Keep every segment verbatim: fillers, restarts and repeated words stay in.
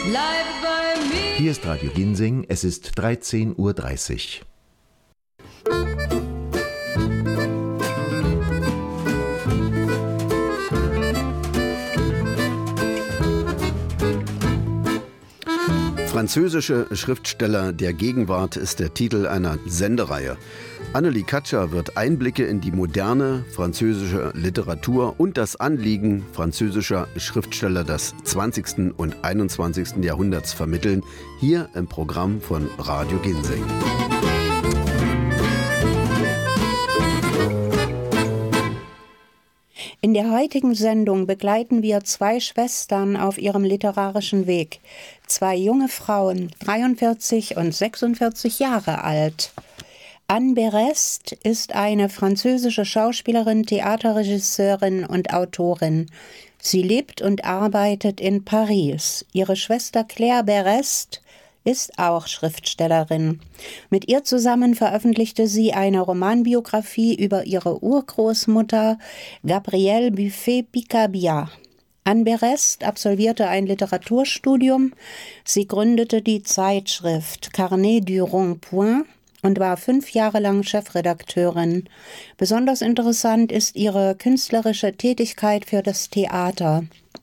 bleib bei mir. Hier ist Radio Ginseng, es ist dreizehn Uhr dreißig. Französische Schriftsteller der Gegenwart ist der Titel einer Sendereihe. Annelie Katscher wird Einblicke in die moderne französische Literatur und das Anliegen französischer Schriftsteller des zwanzigsten und einundzwanzigsten Jahrhunderts vermitteln, hier im Programm von Radio Ginseng. In der heutigen Sendung begleiten wir zwei Schwestern auf ihrem literarischen Weg. Zwei junge Frauen, dreiundvierzig und sechsundvierzig Jahre alt. Anne Berest ist eine französische Schauspielerin, Theaterregisseurin und Autorin. Sie lebt und arbeitet in Paris. Ihre Schwester Claire Berest ist auch Schriftstellerin. Mit ihr zusammen veröffentlichte sie eine Romanbiografie über ihre Urgroßmutter Gabrielle Buffet-Picabia. Anne Berest absolvierte ein Literaturstudium. Sie gründete die Zeitschrift Carnet du Rond-Point und war fünf Jahre lang Chefredakteurin. Besonders interessant ist ihre künstlerische Tätigkeit für das Theater.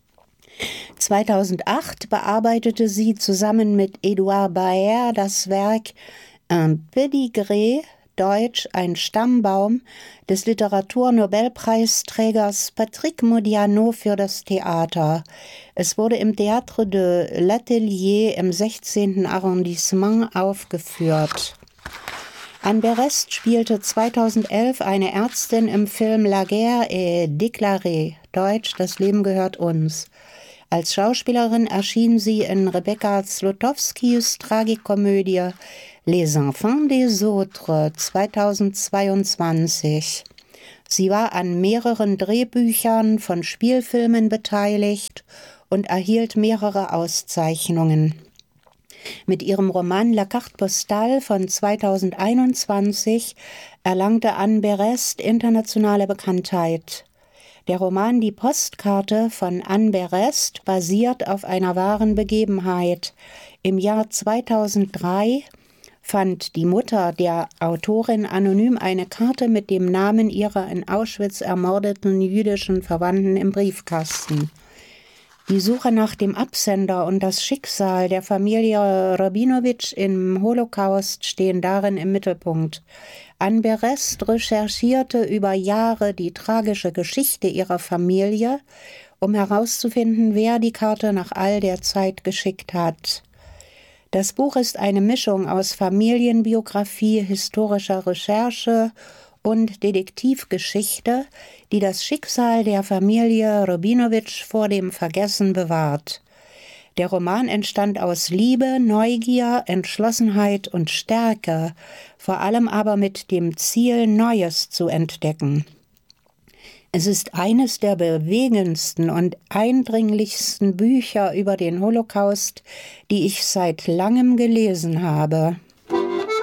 zweitausendacht bearbeitete sie zusammen mit Edouard Baer das Werk Un Pédigré, Deutsch ein Stammbaum, des Literaturnobelpreisträgers Patrick Modiano für das Theater. Es wurde im Théâtre de l'Atelier im sechzehnten Arrondissement aufgeführt. Anne Berest spielte zweitausendelf eine Ärztin im Film La Guerre est déclarée, Deutsch Das Leben gehört uns. Als Schauspielerin erschien sie in Rebecca Zlotowskis Tragikomödie Les Enfants des Autres zweitausendzweiundzwanzig. Sie war an mehreren Drehbüchern von Spielfilmen beteiligt und erhielt mehrere Auszeichnungen. Mit ihrem Roman La Carte Postale von zweitausendeinundzwanzig erlangte Anne Berest internationale Bekanntheit. Der Roman Die Postkarte von Anne Berest basiert auf einer wahren Begebenheit. Im Jahr zweitausenddrei fand die Mutter der Autorin anonym eine Karte mit dem Namen ihrer in Auschwitz ermordeten jüdischen Verwandten im Briefkasten. Die Suche nach dem Absender und das Schicksal der Familie Rabinowitsch im Holocaust stehen darin im Mittelpunkt. Anne Berest recherchierte über Jahre die tragische Geschichte ihrer Familie, um herauszufinden, wer die Karte nach all der Zeit geschickt hat. Das Buch ist eine Mischung aus Familienbiografie, historischer Recherche und Detektivgeschichte, die das Schicksal der Familie Rabinowitsch vor dem Vergessen bewahrt. Der Roman entstand aus Liebe, Neugier, Entschlossenheit und Stärke, vor allem aber mit dem Ziel, Neues zu entdecken. Es ist eines der bewegendsten und eindringlichsten Bücher über den Holocaust, die ich seit langem gelesen habe.